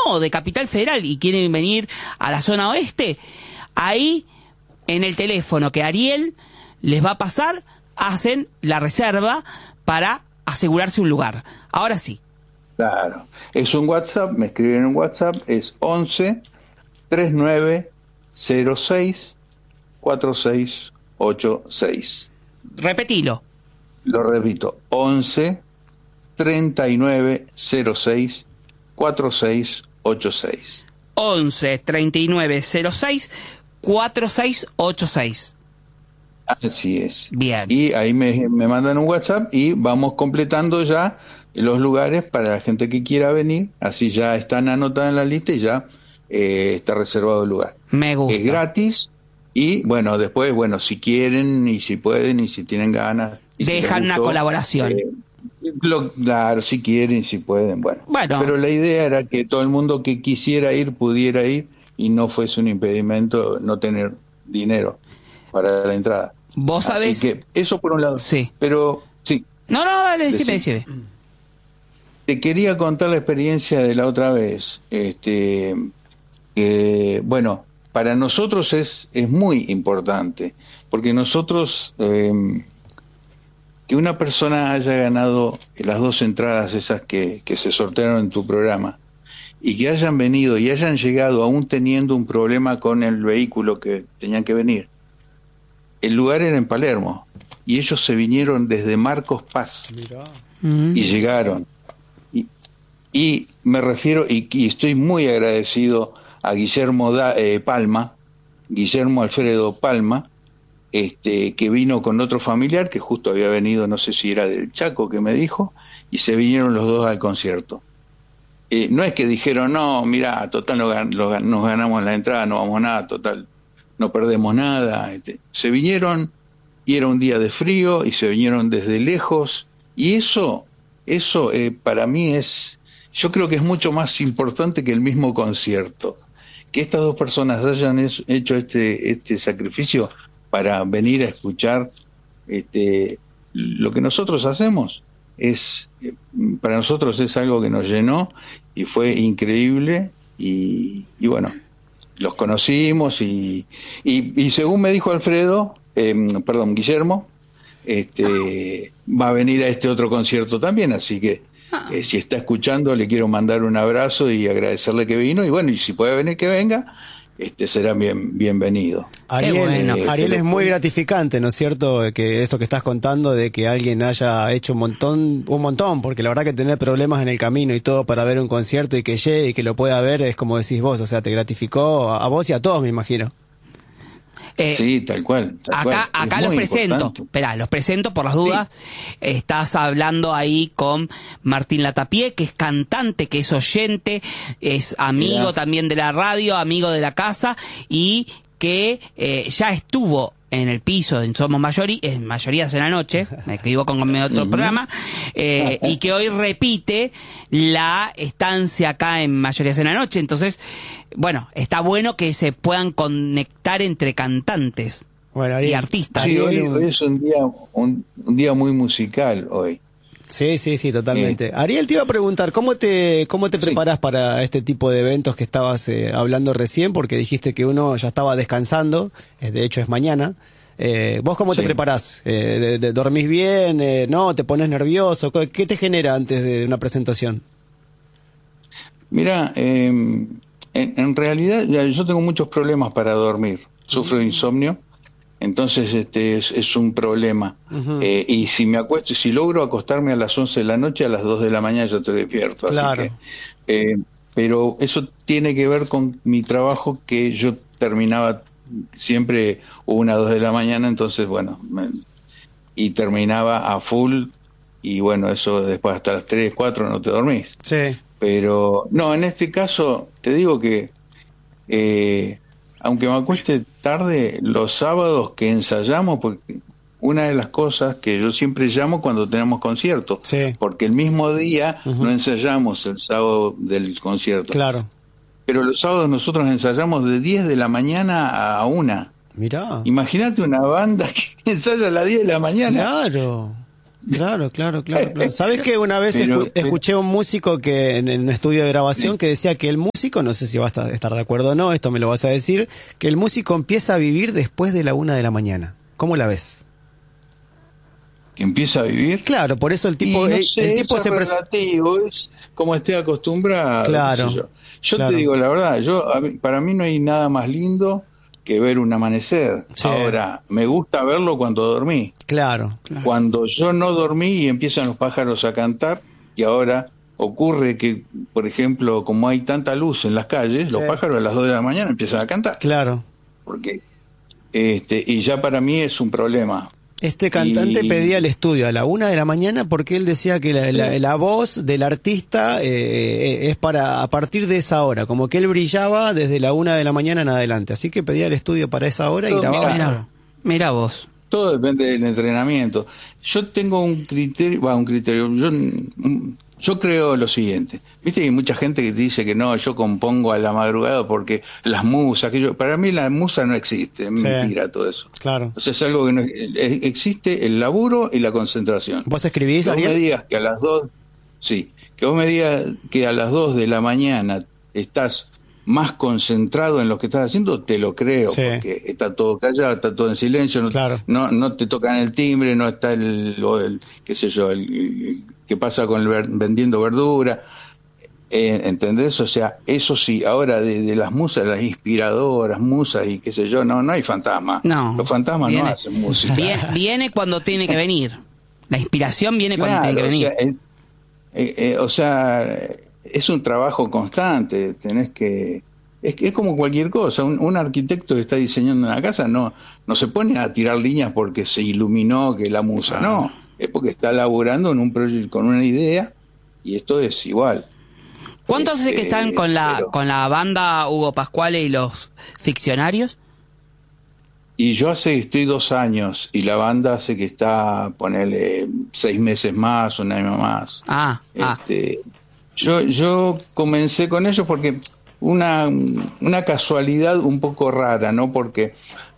no, de Capital Federal y quieren venir a la zona oeste, ahí en el teléfono que Ariel les va a pasar, hacen la reserva para asegurarse un lugar. Ahora sí. Claro. Es un WhatsApp, me escriben en un WhatsApp, es 11 39 06 4686. Repetilo. Lo repito, 11 39 06 4686. 11 39 06 4686. Así es. Bien. Y ahí me mandan un WhatsApp y vamos completando ya los lugares para la gente que quiera venir. Así ya están anotadas en la lista y ya está reservado el lugar. Me gusta. Es gratis y bueno, después, bueno, si quieren y si pueden y si tienen ganas. Y dejan si les una gustó, colaboración. Claro, si quieren y si pueden, bueno. Pero la idea era que todo el mundo que quisiera ir pudiera ir y no fuese un impedimento no tener dinero para la entrada. Vos sabés. Así que eso por un lado. Sí. Pero sí. No, dale, decime. Te quería contar la experiencia de la otra vez. Bueno, para nosotros es muy importante, porque nosotros, que una persona haya ganado las 2 entradas esas que se sortearon en tu programa, y que hayan venido y hayan llegado aún teniendo un problema con el vehículo que tenían que venir. El lugar era en Palermo, y ellos se vinieron desde Marcos Paz. Mirá. Y llegaron. Y me refiero, y estoy muy agradecido a Guillermo Guillermo Alfredo Palma, que vino con otro familiar que justo había venido, no sé si era del Chaco, que me dijo, y se vinieron los dos al concierto. No es que dijeron, no, mira, total nos ganamos la entrada, no vamos a nada, total, no perdemos nada. Se vinieron y era un día de frío y se vinieron desde lejos, y eso para mí yo creo que es mucho más importante que el mismo concierto. Que estas 2 personas hayan hecho este sacrificio para venir a escuchar lo que nosotros hacemos, para nosotros es algo que nos llenó y fue increíble, y bueno, los conocimos y según me dijo Guillermo, va a venir a este otro concierto también, así que si está escuchando le quiero mandar un abrazo y agradecerle que vino, y bueno, y si puede venir que venga, será bienvenido. Ariel, es muy gratificante, ¿no es cierto? Que esto que estás contando de que alguien haya hecho un montón, porque la verdad que tener problemas en el camino y todo para ver un concierto y que llegue y que lo pueda ver es como decís vos, o sea, te gratificó a vos y a todos, me imagino. Sí, tal cual. Acá los presento. Esperá, los presento por las dudas. Sí. Estás hablando ahí con Martín Latapié, que es cantante, que es oyente, es amigo también de la radio, amigo de la casa, y que ya estuvo en el piso en Somos Mayorías en la Noche, me equivoco con otro programa, y que hoy repite la estancia acá en Mayorías en la Noche. Entonces, bueno, está bueno que se puedan conectar entre cantantes y artistas. Sí, hoy es un día muy musical hoy. Sí, totalmente. Ariel, te iba a preguntar, ¿cómo te preparás para este tipo de eventos que estabas hablando recién? Porque dijiste que uno ya estaba descansando, de hecho es mañana. ¿Vos cómo te preparás? ¿Dormís bien? ¿No? ¿Te pones nervioso? ¿Qué te genera antes de una presentación? Mira, en realidad yo tengo muchos problemas para dormir. Sufro de insomnio. Entonces es un problema. Uh-huh. Y si logro acostarme a las 11 de la noche, a las 2 de la mañana ya estoy despierto. Claro. Así que, pero eso tiene que ver con mi trabajo, que yo terminaba siempre 1 o 2 de la mañana, entonces bueno, y terminaba a full, y bueno, eso después hasta las 3, 4 no te dormís. Sí. Pero no, en este caso te digo que aunque me acueste tarde, los sábados que ensayamos, porque una de las cosas que yo siempre llamo cuando tenemos conciertos, porque el mismo día no ensayamos el sábado del concierto. Claro. Pero los sábados nosotros ensayamos de 10 de la mañana a 1. Mirá. Imagínate una banda que ensaya a las 10 de la mañana. Claro. Claro. ¿Sabes que una vez escuché a un músico que en un estudio de grabación que decía que el músico, no sé si vas a estar de acuerdo o no, esto me lo vas a decir, que el músico empieza a vivir después de la 1 de la mañana? ¿Cómo la ves? ¿Que empieza a vivir? Claro, por eso el tipo es relativo, es como esté acostumbrado. Claro. Yo te digo la verdad, para mí no hay nada más lindo que ver un amanecer. Sí. Ahora, me gusta verlo cuando dormí. Claro. Cuando yo no dormí y empiezan los pájaros a cantar, y ahora ocurre que, por ejemplo, como hay tanta luz en las calles, los pájaros a las 2 de la mañana empiezan a cantar. Claro. Porque y ya para mí es un problema. Este cantante pedía el estudio a la 1 de la mañana porque él decía que la voz del artista es a partir de esa hora, como que él brillaba desde la 1 de la mañana en adelante, así que pedía el estudio para esa hora y grababa. Mira vos. Todo depende del entrenamiento. Yo tengo un criterio, yo creo lo siguiente. Viste que hay mucha gente que dice que no, yo compongo a la madrugada porque las musas, para mí la musa no existe, es mentira todo eso. Claro. O sea, es algo que no existe, el laburo y la concentración. ¿Vos escribís, Ariel? Que vos me digas que a las 2, que vos me digas que a las 2 de la mañana estás más concentrado en lo que estás haciendo, te lo creo, porque está todo callado, está todo en silencio, no te tocan el timbre, no está el qué sé yo, el que pasa con vendiendo verdura, ¿entendés? O sea, eso sí, ahora de las musas, las inspiradoras, musas y qué sé yo, no hay fantasma. No. Los fantasmas no hacen música. Viene cuando tiene que venir. La inspiración viene cuando tiene que venir. O sea, es un trabajo constante, tenés que... Es como cualquier cosa, un arquitecto que está diseñando una casa no se pone a tirar líneas porque se iluminó que la musa, no, es porque está laburando en un proyecto con una idea, y esto es igual. ¿Cuánto hace que están con la banda Hugo Pascuale y los Ficcionarios? Y yo estoy 2 años, y la banda hace que está, ponele 6 meses más, un año más. Yo comencé con ellos porque una casualidad un poco rara, ¿no? Porque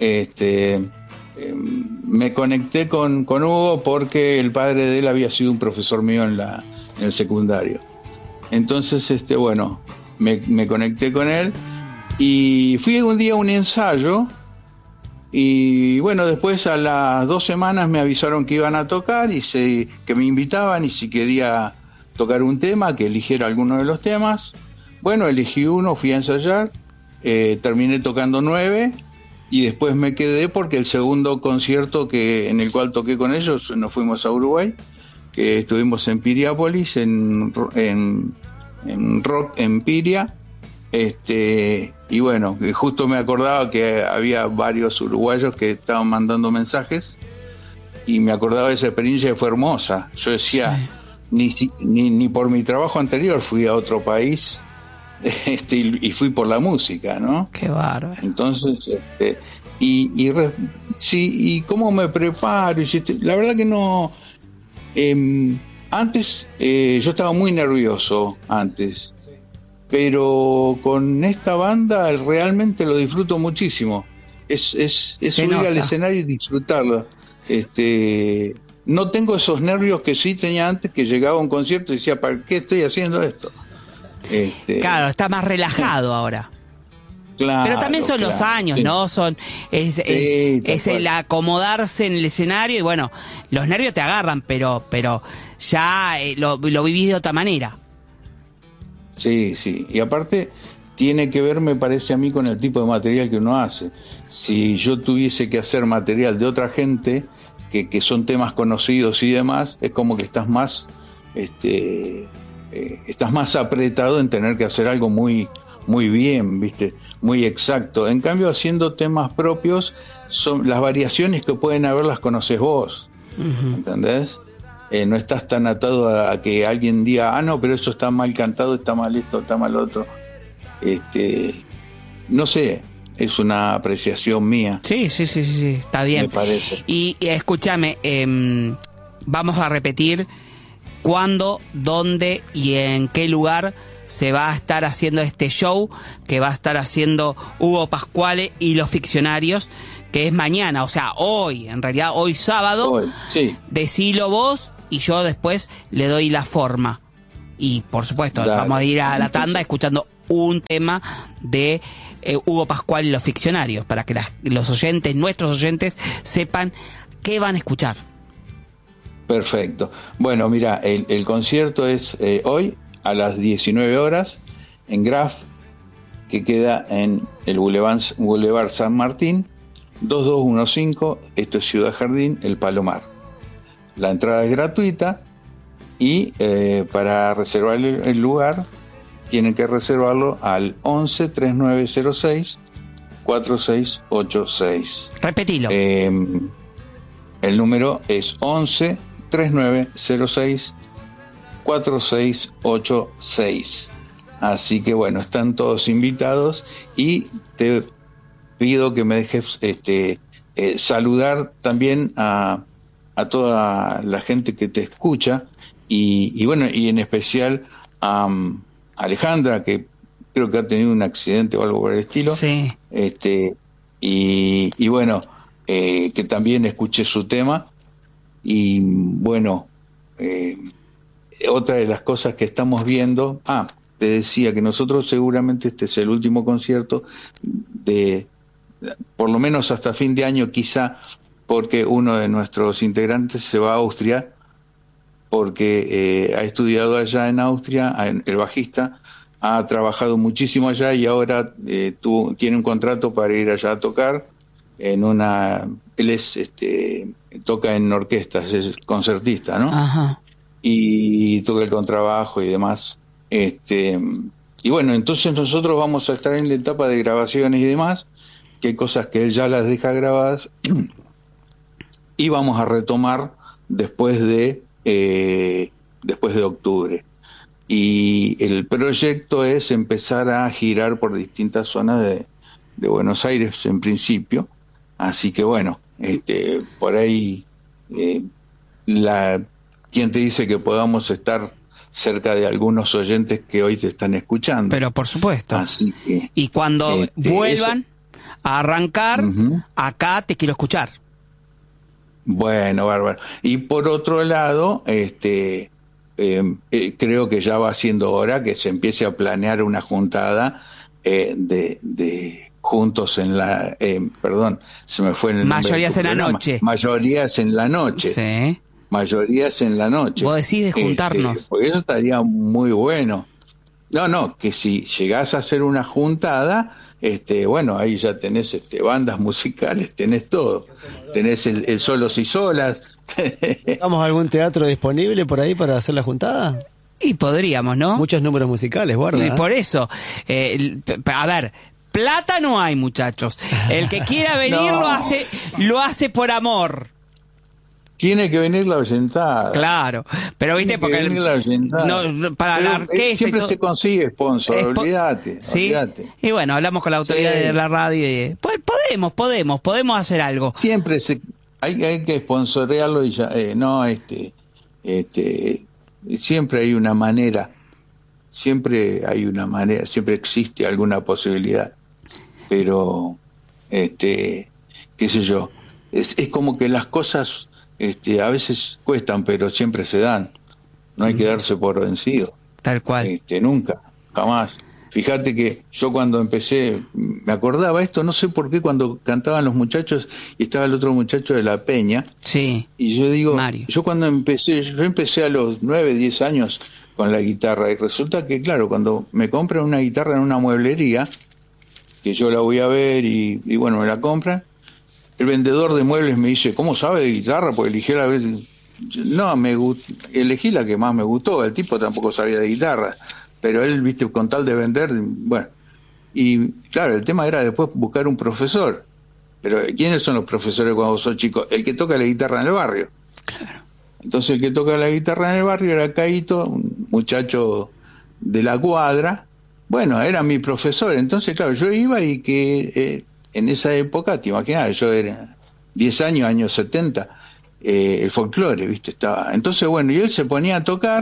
me conecté con Hugo porque el padre de él había sido un profesor mío en el secundario. Entonces, me conecté con él y fui un día a un ensayo y después a las 2 semanas me avisaron que iban a tocar y que me invitaban y si quería tocar un tema, que eligiera alguno de los temas. Elegí uno, fui a ensayar, terminé tocando 9 y después me quedé porque el segundo concierto en el cual toqué con ellos, nos fuimos a Uruguay, que estuvimos en Piriápolis, en Rock Empiria, y justo me acordaba que había varios uruguayos que estaban mandando mensajes y me acordaba de esa experiencia que fue hermosa. Yo decía, ni por mi trabajo anterior fui a otro país, y fui por la música, ¿no? Qué bárbaro. Entonces, y cómo me preparo, la verdad que no. Antes yo estaba muy nervioso antes, pero con esta banda realmente lo disfruto muchísimo. Es subir al escenario y disfrutarlo. No tengo esos nervios que sí tenía antes, que llegaba a un concierto y decía, ¿para qué estoy haciendo esto? Claro, está más relajado ahora. Claro, pero también son los años, ¿no? Es el acomodarse en el escenario y los nervios te agarran, pero ya lo vivís de otra manera. Sí, y aparte tiene que ver, me parece a mí, con el tipo de material que uno hace. Si yo tuviese que hacer material de otra gente, que son temas conocidos y demás, es como que estás más apretado en tener que hacer algo muy muy bien, ¿viste? Muy exacto. En cambio, haciendo temas propios, son las variaciones que pueden haber las conoces vos. ¿Entendés? No estás tan atado a que alguien diga, no, pero eso está mal cantado, está mal esto, está mal otro. No sé, es una apreciación mía. Sí, está bien. Me parece. Y escúchame, vamos a repetir cuándo, dónde y en qué lugar se va a estar haciendo este show que va a estar haciendo Hugo Pascuale y los Ficcionarios, que es mañana, o sea, hoy, en realidad hoy sábado, Hoy, sí. decilo vos y yo después le doy la forma. Y por supuesto, Dale. vamos a ir a la tanda escuchando un tema de Hugo Pascual y los Ficcionarios, para que los oyentes, nuestros oyentes, sepan qué van a escuchar. Perfecto. Bueno, mira, el concierto es hoy a las 19 horas en Graf, que queda en el Boulevard San Martín, 2215, esto es Ciudad Jardín, El Palomar. La entrada es gratuita y para reservar el lugar tienen que reservarlo al 11 3906 4686. Repetilo. El número es 11 3906 4686. Así que bueno, están todos invitados y te pido que me dejes saludar también a toda la gente que te escucha y bueno, y en especial a Alejandra, que creo que ha tenido un accidente o algo por el estilo. Sí. Y bueno, que también escuché su tema. Y bueno, otra de las cosas que estamos viendo, te decía que nosotros seguramente este es el último concierto por lo menos hasta fin de año quizá, porque uno de nuestros integrantes se va a Austria, porque ha estudiado allá en Austria, el bajista ha trabajado muchísimo allá y ahora tiene un contrato para ir allá a tocar él toca en orquestas, es concertista, ¿no? Ajá. Y toca el contrabajo y demás. Y bueno, entonces nosotros vamos a estar en la etapa de grabaciones y demás, que hay cosas que él ya las deja grabadas y vamos a retomar después de octubre. Y el proyecto es empezar a girar por distintas zonas de Buenos Aires en principio, así que bueno, por ahí ¿quién te dice que podamos estar cerca de algunos oyentes que hoy te están escuchando? Pero por supuesto. Así que, y cuando vuelvan a arrancar, acá te quiero escuchar. Bueno, bárbaro. Y por otro lado, creo que ya va siendo hora que se empiece a planear una juntada de juntos en la... perdón, se me fue en el Mayorías en la noche. Mayorías en la noche. Sí. Mayorías en la noche. Vos decís de juntarnos. Porque eso estaría muy bueno. No, que si llegás a hacer una juntada, bueno, ahí ya tenés bandas musicales, tenés todo. Tenés el solos y solas. ¿Tenemos algún teatro disponible por ahí para hacer la juntada? Y podríamos, ¿no? Muchos números musicales, guarda. Y por eso, a ver, plata no hay, muchachos. El que quiera venir No. lo hace por amor. Tiene que venir la oyentada. Claro, pero viste, porque para la orquesta siempre y todo, se consigue sponsor, olvídate. ¿sí? Olvídate. Y bueno, hablamos con la autoridad Sí. de la radio y podemos hacer algo. Siempre hay que sponsorearlo y ya, siempre hay una manera, siempre existe alguna posibilidad, pero qué sé yo, es como que las cosas a veces cuestan, pero siempre se dan. No hay que darse por vencido. Tal cual. Nunca, jamás. Fíjate que yo cuando empecé, me acordaba esto, no sé por qué, cuando cantaban los muchachos y estaba el otro muchacho de La Peña. Sí. Y yo digo, Mario. yo empecé a los 9, 10 años con la guitarra, y resulta que, claro, cuando me compran una guitarra en una mueblería, que yo la voy a ver y bueno, me la compran, el vendedor de muebles me dice, ¿cómo sabe de guitarra? Porque elegí elegí la que más me gustó. El tipo tampoco sabía de guitarra, pero él, viste, con tal de vender, bueno. Y claro, el tema era después buscar un profesor. Pero ¿quiénes son los profesores cuando sos chico? El que toca la guitarra en el barrio. Claro. Entonces el que toca la guitarra en el barrio era Caíto, un muchacho de la cuadra. Bueno, era mi profesor. Entonces, claro, yo iba y que en esa época, te imaginas, yo era 10 años, años 70, el folclore, ¿viste? Estaba. Entonces, bueno, y él se ponía a tocar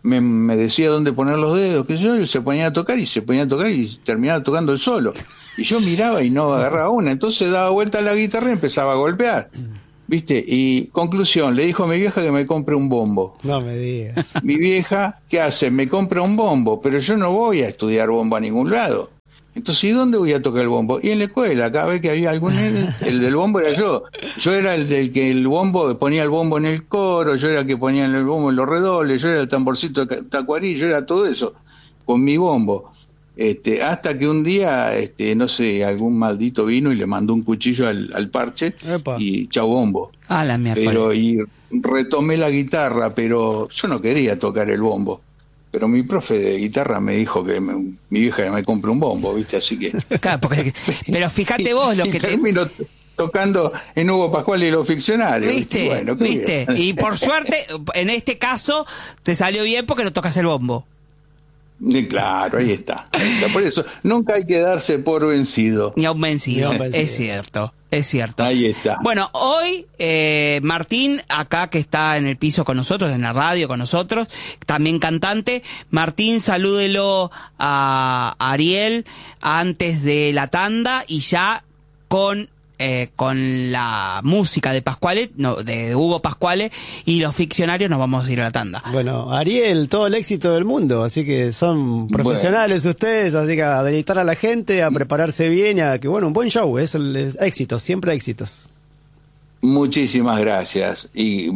me decía dónde poner los dedos, que yo, y se ponía a tocar y terminaba tocando él solo. Y yo miraba y no agarraba una, entonces daba vuelta a la guitarra y empezaba a golpear. ¿Viste? Y conclusión, le dijo a mi vieja que me compre un bombo. No me digas. Mi vieja, ¿qué hace? Me compra un bombo, pero yo no voy a estudiar bombo a ningún lado. Entonces, ¿y dónde voy a tocar el bombo? Y en la escuela, cada vez que había algún... El del bombo era yo. Yo era el del que el bombo, ponía el bombo en el coro, yo era el que ponía el bombo en los redobles, yo era el tamborcito de tacuarí, yo era todo eso, con mi bombo. Hasta que un día, no sé, algún maldito vino y le mandó un cuchillo al parche. Epa. Y chau bombo. Ah, la mierda. Pero y retomé la guitarra, pero yo no quería tocar el bombo. Pero mi profe de guitarra me dijo que mi vieja me compre un bombo, ¿viste? Así que... Claro, pero fíjate vos lo que termino tocando en Hugo Pascual y los Ficcionarios. ¿Viste? Bueno, ¿Viste? Y por suerte, en este caso, te salió bien porque no tocas el bombo. Claro, ahí está. Por eso, nunca hay que darse por vencido. Ni aún vencido. Es cierto. Es cierto. Ahí está. Bueno, hoy Martín, acá que está en el piso con nosotros, en la radio con nosotros, también cantante. Martín, salúdelo a Ariel antes de la tanda y ya con la música de Pascuale, de Hugo Pascuale y los Ficcionarios nos vamos a ir a la tanda. Bueno, Ariel, todo el éxito del mundo, así que son profesionales ustedes, así que a deleitar a la gente, a prepararse bien, a que un buen show, es éxitos, siempre éxitos. Muchísimas gracias, y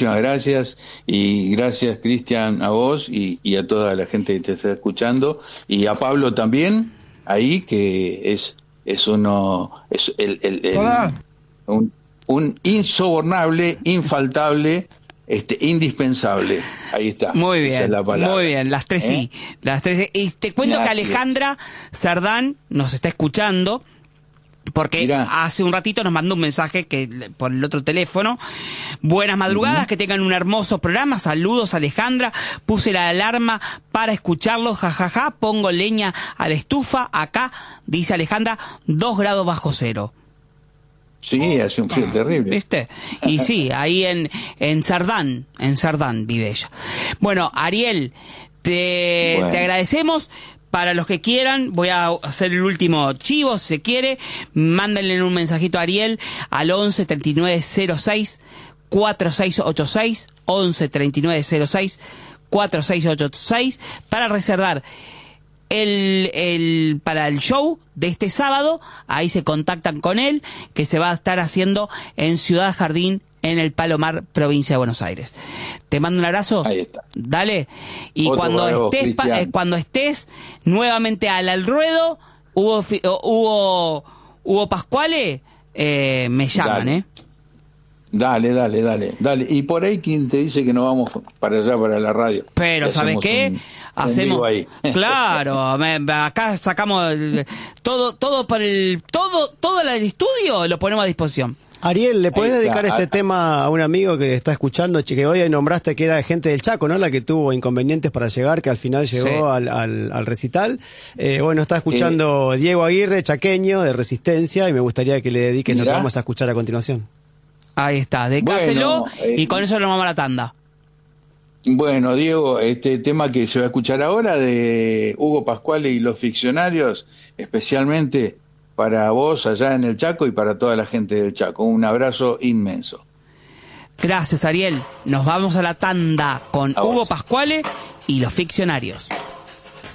gracias Cristian a vos y a toda la gente que te está escuchando, y a Pablo también, ahí que es un insobornable, infaltable, indispensable. Ahí está. Muy bien, esa es la palabra. muy bien, las tres sí. Las tres sí. Y te cuento que Alejandra Cerdán nos está escuchando, porque Mirá. Hace un ratito nos mandó un mensaje por el otro teléfono. Buenas madrugadas, que tengan un hermoso programa. Saludos, Alejandra. Puse la alarma para escucharlos, jajaja. Pongo leña a la estufa. Acá, dice Alejandra, 2 grados bajo cero. Sí, hace un frío terrible. ¿Viste? Y sí, ahí en Cerdán vive ella. Bueno, Ariel, te agradecemos. Para los que quieran, voy a hacer el último chivo, si se quiere, mándenle un mensajito a Ariel al 11 39 06 4686, 11 39 06 4686, para reservar para el show de este sábado. Ahí se contactan con él, que se va a estar haciendo en Ciudad Jardín, en el Palomar, provincia de Buenos Aires. Te mando un abrazo. Ahí está. Dale. Y cuando estés nuevamente al ruedo, Hugo Pascuale, me llaman, Dale. Y por ahí, ¿quién te dice que no vamos para allá, para la radio? Pero, ¿sabes qué? Hacemos ahí. Claro, acá sacamos todo el estudio, lo ponemos a disposición. Ariel, ¿le podés dedicar este tema a un amigo que está escuchando, que hoy nombraste que era gente del Chaco, ¿no? La que tuvo inconvenientes para llegar, que al final llegó al recital. Está escuchando Diego Aguirre, chaqueño, de Resistencia, y me gustaría que le dediques lo que vamos a escuchar a continuación. Ahí está, decáselo y con eso nos vamos a la tanda. Bueno, Diego, este tema que se va a escuchar ahora de Hugo Pascuale y los Ficcionarios, especialmente para vos allá en el Chaco y para toda la gente del Chaco. Un abrazo inmenso. Gracias, Ariel. Nos vamos a la tanda con Hugo Pascuale y los Ficcionarios.